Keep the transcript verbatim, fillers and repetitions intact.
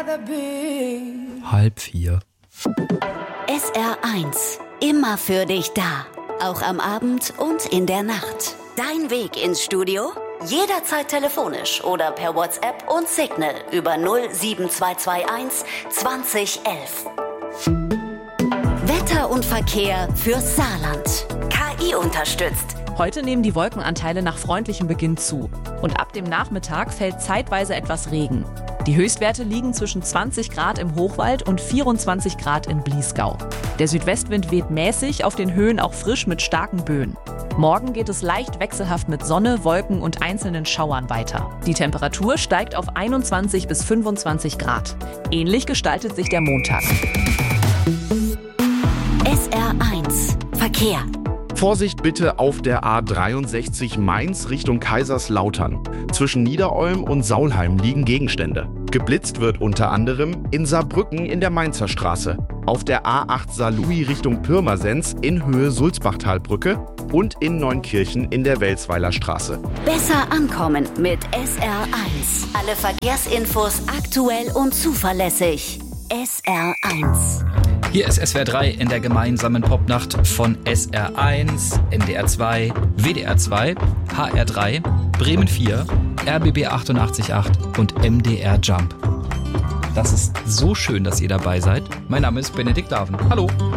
Halb vier. S R eins. Immer für dich da. Auch am Abend und in der Nacht. Dein Weg ins Studio? Jederzeit telefonisch oder per WhatsApp und Signal über null sieben zwei zwei eins zwanzig elf. Wetter und Verkehr fürs Saarland. K I unterstützt. Heute nehmen die Wolkenanteile nach freundlichem Beginn zu. Und ab dem Nachmittag fällt zeitweise etwas Regen. Die Höchstwerte liegen zwischen zwanzig Grad im Hochwald und vierundzwanzig Grad in Bliesgau. Der Südwestwind weht mäßig, auf den Höhen auch frisch mit starken Böen. Morgen geht es leicht wechselhaft mit Sonne, Wolken und einzelnen Schauern weiter. Die Temperatur steigt auf einundzwanzig bis fünfundzwanzig Grad. Ähnlich gestaltet sich der Montag. S R eins. Verkehr. Vorsicht bitte auf der A dreiundsechzig Mainz Richtung Kaiserslautern. Zwischen Niederolm und Saulheim liegen Gegenstände. Geblitzt wird unter anderem in Saarbrücken in der Mainzer Straße, auf der A acht Saarlouis Richtung Pirmasens in Höhe Sulzbachtalbrücke und in Neunkirchen in der Welsweiler Straße. Besser ankommen mit S R eins. Alle Verkehrsinfos aktuell und zuverlässig. S R eins. Hier ist S W R drei in der gemeinsamen Popnacht von S R eins, N D R zwei, W D R zwei, H R drei, Bremen vier, R B B achtundachtzig Komma acht und M D R Jump. Das ist so schön, dass ihr dabei seid. Mein Name ist Benedikt Daven. Hallo.